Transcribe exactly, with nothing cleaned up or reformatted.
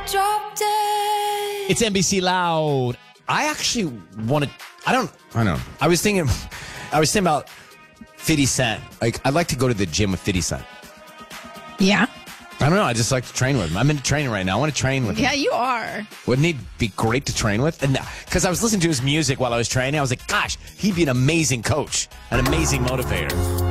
drop dead. It's N B C Loud. I actually want to. I don't. I don't know. I was thinking. I was thinking about fifty Cent. Like, I'd like to go to the gym with fifty Cent. Yeah. I don't know. I just like to train with him. I'm into training right now. I want to train with him. Yeah, you are. Wouldn't he be great to train with? And because I was listening to his music while I was training, I was like, gosh, he'd be an amazing coach, an amazing motivator.